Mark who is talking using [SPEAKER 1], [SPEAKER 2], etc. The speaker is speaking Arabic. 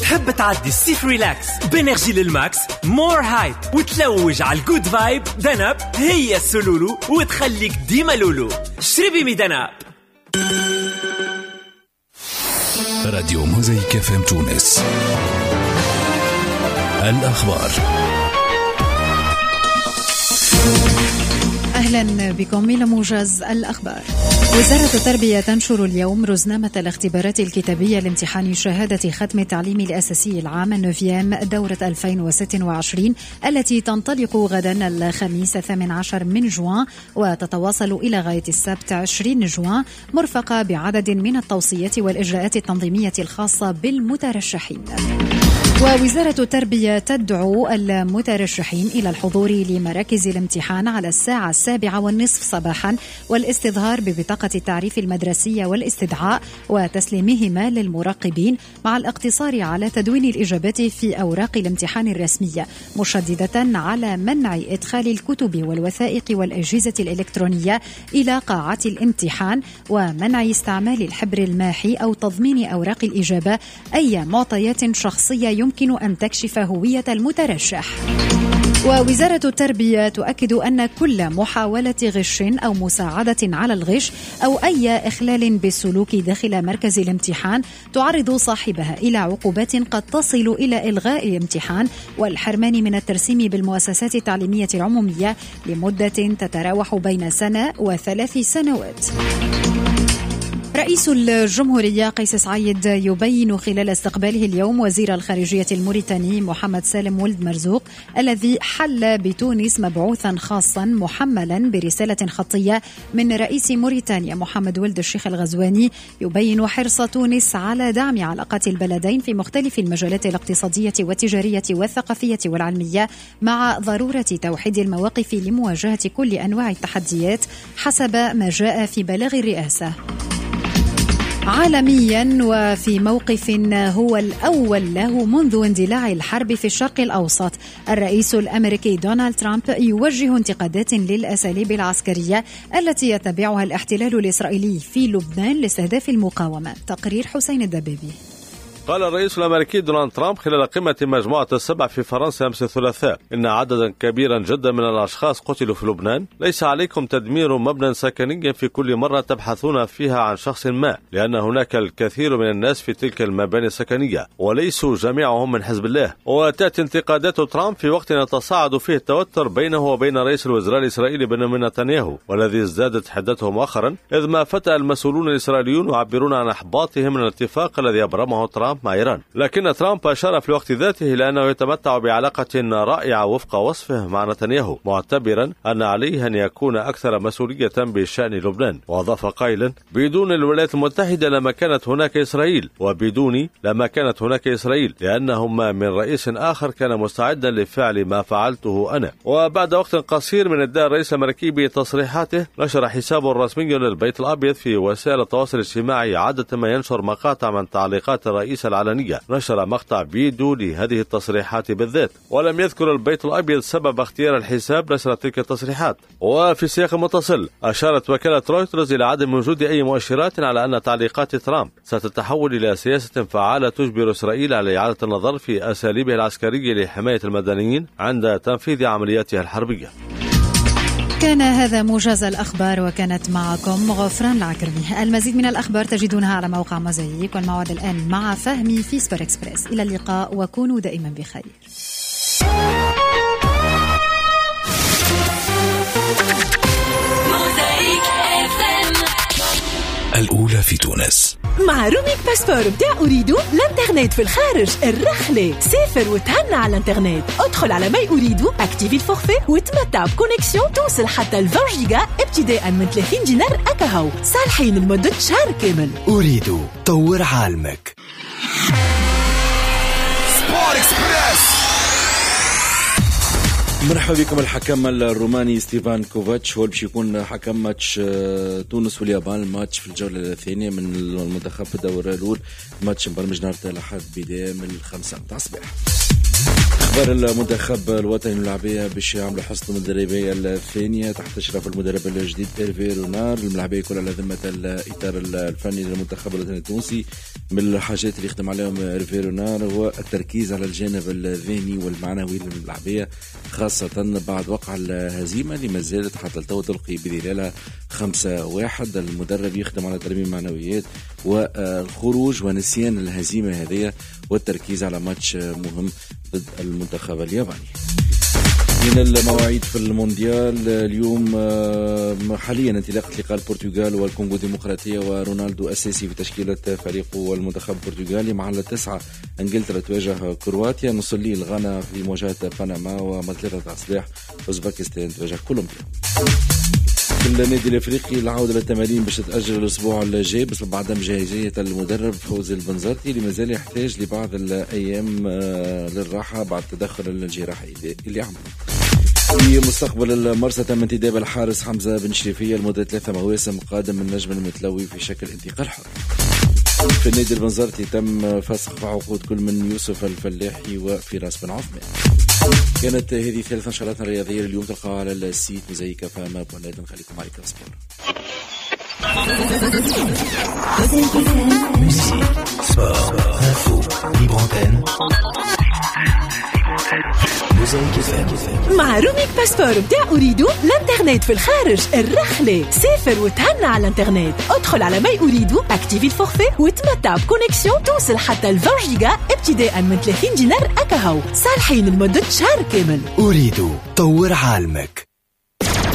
[SPEAKER 1] تحب تعدي الصيف ريلاكس بانرجي للماكس مور هايب وتلوج على الجود فايب؟ دناب هي السلولو وتخليك ديما لولو. شربي مي دناب.
[SPEAKER 2] راديو موزايك FM تونس. الأخبار.
[SPEAKER 3] أهلا بكم إلى موجز الأخبار. وزارة التربية تنشر اليوم رزنامة الاختبارات الكتابية لامتحان شهادة ختم التعليم الأساسي العام النوفيام دورة 2026 التي تنطلق غدا الخميس 18 من جوان وتتواصل إلى غاية السبت 20 جوان، مرفقة بعدد من التوصيات والإجراءات التنظيمية الخاصة بالمترشحين. ووزارة التربية تدعو المترشحين إلى الحضور لمراكز الامتحان على الساعة 7:30 صباحا والاستظهار ببطاقة التعريف المدرسية والاستدعاء وتسليمهما للمراقبين، مع الاقتصار على تدوين الإجابات في أوراق الامتحان الرسمية، مشددة على منع إدخال الكتب والوثائق والأجهزة الإلكترونية إلى قاعات الامتحان، ومنع استعمال الحبر الماحي أو تضمين أوراق الإجابة أي معطيات شخصية يمكن أن تكشف هوية المترشح. ووزارة التربية تؤكد أن كل محاولة غش أو مساعدة على الغش أو أي إخلال بالسلوك داخل مركز الامتحان تعرض صاحبها إلى عقوبات قد تصل إلى إلغاء الامتحان والحرمان من الترسيم بالمؤسسات التعليمية العمومية لمدة تتراوح بين 1 و3 سنوات. رئيس الجمهورية قيس سعيد يبين خلال استقباله اليوم وزير الخارجية الموريتاني محمد سالم ولد مرزوق الذي حل بتونس مبعوثا خاصا محملا برسالة خطية من رئيس موريتانيا محمد ولد الشيخ الغزواني، يبين حرص تونس على دعم علاقات البلدين في مختلف المجالات الاقتصادية والتجارية والثقافية والعلمية، مع ضرورة توحيد المواقف لمواجهة كل أنواع التحديات حسب ما جاء في بلاغ الرئاسة. عالميا وفي موقف هو الأول له منذ اندلاع الحرب في الشرق الأوسط، الرئيس الأمريكي دونالد ترامب يوجه انتقادات للأساليب العسكرية التي يتبعها الاحتلال الإسرائيلي في لبنان لاستهداف المقاومة. تقرير حسين الدبابي.
[SPEAKER 4] قال الرئيس الأمريكي دونالد ترامب خلال قمة مجموعة السبع في فرنسا أمس الثلاثاء إن عددا كبيرا جدا من الأشخاص قتلوا في لبنان. ليس عليكم تدمير مبنى سكني في كل مرة تبحثون فيها عن شخص ما، لأن هناك الكثير من الناس في تلك المباني السكنية وليسوا جميعهم من حزب الله. وتأتي انتقادات ترامب في وقت يتصاعد فيه التوتر بينه وبين رئيس الوزراء الإسرائيلي بنيامين نتنياهو، والذي ازدادت حدته مؤخرا إذ ما فتى المسؤولون الإسرائيليون يعبرون عن إحباطهم من الاتفاق الذي أبرمه ترامب مع إيران. لكن ترامب أشار في الوقت ذاته إلى أنه يتمتع بعلاقة رائعة وفق وصفه مع نتنياهو، معتبرا أن عليه أن يكون أكثر مسؤولية بشأن لبنان، وأضاف قائلا: بدون الولايات المتحدة لما كانت هناك إسرائيل، وبدوني لما كانت هناك إسرائيل، لأنهما من رئيس آخر كان مستعدا لفعل ما فعلته أنا. وبعد وقت قصير من ادعاء الرئيس الأمريكي بتصريحاته، نشر حسابه الرسمي للبيت الأبيض في وسائل التواصل الاجتماعي عادة ما ينشر مقاطع من تعليقات الرئيس العلنية، نشر مقطع فيديو لهذه التصريحات بالذات، ولم يذكر البيت الأبيض سبب اختيار الحساب نشر تلك التصريحات. وفي سياق متصل أشارت وكالة رويترز إلى عدم وجود أي مؤشرات على أن تعليقات ترامب ستتحول إلى سياسة فعالة تجبر إسرائيل على إعادة النظر في أساليبها العسكرية لحماية المدنيين عند تنفيذ عملياتها الحربية.
[SPEAKER 3] كان هذا موجز الأخبار وكانت معكم غفران العكرمي. المزيد من الأخبار تجدونها على موقع موزايك، والموعد الآن مع فهمي في سوبر إكسبريس. إلى اللقاء وكونوا دائما بخير.
[SPEAKER 2] الأولى في تونس
[SPEAKER 5] مع روميك باسبور بتاع أريدو. الانترنت في الخارج الرحلة، سافر وتهنى على الانترنت. ادخل على ماي أريدو، اكتيفي الفورفي وتمتع بكونكسيون توصل حتى 20 جيجا ابتداء من 30 دينار أكاهو، صالحين لمدة شهر كامل.
[SPEAKER 6] أريدو، طور عالمك.
[SPEAKER 2] سبور إكسبريس.
[SPEAKER 7] مرحبا بكم. الحكم الروماني ستيفان كوفاتش هو باش يكون حكم ماتش تونس واليابان، الماتش في الجولة الثانية من المنتخب في الدورة الأولى. ماتش مبرمج نهار الأحد بداية من 5 متاع الصباح. أخبار المنتخب الوطني الملاعبية باش يعملوا حصة المدربية الثانية تحت إشراف المدرب الجديد إيرفي رونار. الملاعبية كلها على ذمة الإطار الفني للمنتخب الوطني التونسي. من الحاجات اللي يخدم عليهم إيرفي رونار هو التركيز على الجانب الذهني والمعنوي للملاعبية، خاصة بعد وقع الهزيمة اللي ما زالت حتى التو تلقي بظلالها 5-1. المدرب يخدم على ترميم المعنويات والخروج ونسيان الهزيمة هذه والتركيز على ماتش مهم ضد المنتخب الياباني. من المواعيد في المونديال اليوم حاليا انطلاقة لقاء البرتغال والكونغو الديمقراطية، ورونالدو أساسي في تشكيلة فريقه والمنتخب البرتغالي. مع 9 انجلترا تواجه كرواتيا، نص الليل غانا في مواجهة بنما، ومثلثة الصباح اوزباكستان تواجه كولومبيا. في النادي الافريقي العودة للتمارين باش تتأجل الاسبوع الجاي بس بعد جاهزية المدرب فوزي البنزرتي اللي مازال يحتاج لبعض الايام للراحة بعد التدخل الجراحي اللي عمله. في مستقبل المرسى تم انتداب الحارس حمزة بن شريفية لمدة 3 مواسم قادم من النجم المتلوي في شكل انتقال حر. في النادي البنزرتي تم فسخ عقود كل من يوسف الفلاحي وفراس بن عثمان. كانت هذه 3 نشراتنا الرياضية اليوم تلقاها على السيت مزيكا فما بونات. نخليكم معي كاسبور.
[SPEAKER 5] مع روميك باسبور بتاع أريدو الانترنت في الخارج الرخلة. سافر وتهنى على الانترنت. ادخل على ماي أريدو، اكتيفي الفورفي وتمتع بكونيكسيون توصل حتى 20 جيجا ابتداء من 30 دينار أكاهو، صالحين لمدة شهر كامل.
[SPEAKER 6] أريدو طور عالمك.